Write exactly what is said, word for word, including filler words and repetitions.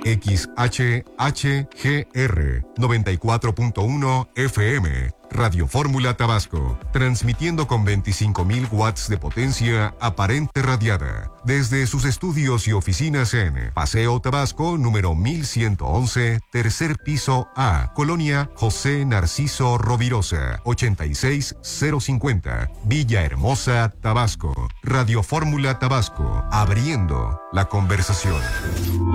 X H H G R noventa y cuatro punto uno F M. Radio Fórmula Tabasco, transmitiendo con veinticinco mil watts de potencia aparente radiada, desde sus estudios y oficinas en Paseo Tabasco, número mil ciento once, tercer piso A, Colonia José Narciso Rovirosa, ochenta y seis mil cincuenta, Villahermosa, Tabasco. Radio Fórmula Tabasco, abriendo la conversación.